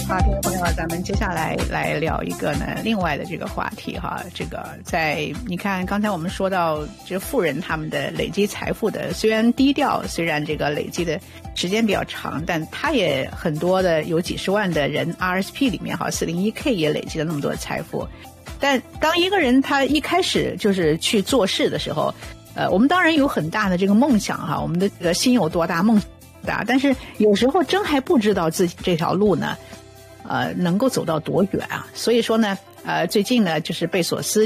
好，听众朋友，咱们接下来聊一个呢，另外的这个话题哈。这个在你看，刚才我们说到这富人他们的累积财富的，虽然低调，虽然这个累积的时间比较长，但他也很多的有几十万的人 RSP 里面哈，401k 也累积了那么多的财富。但当一个人他一开始就是去做事的时候，我们当然有很大的这个梦想哈，我们的这个心有多大，梦想多大，但是有时候真还不知道自己这条路呢。能够走到多远啊？所以说呢，最近呢，就是贝索斯